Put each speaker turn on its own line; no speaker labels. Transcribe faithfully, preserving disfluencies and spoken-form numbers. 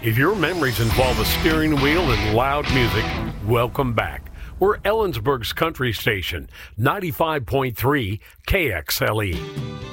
If your memories involve a steering wheel and loud music, welcome back. We're Ellensburg's country station, ninety-five point three K X L E.